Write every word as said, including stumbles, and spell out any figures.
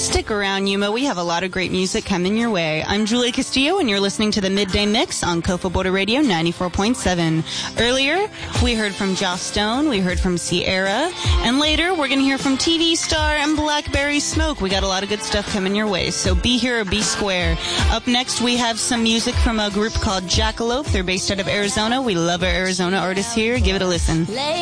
Stick around, Yuma. We have a lot of great music coming your way. I'm Julia Castillo, and you're listening to the Midday Mix on Kofa Border Radio ninety-four point seven. Earlier, we heard from Joss Stone, we heard from Sierra, and later, we're going to hear from T V star and Blackberry Smoke. We got a lot of good stuff coming your way, so be here or be square. Up next, we have some music from a group called Jackalope. They're based out of Arizona. We love our Arizona artists here. Give it a listen.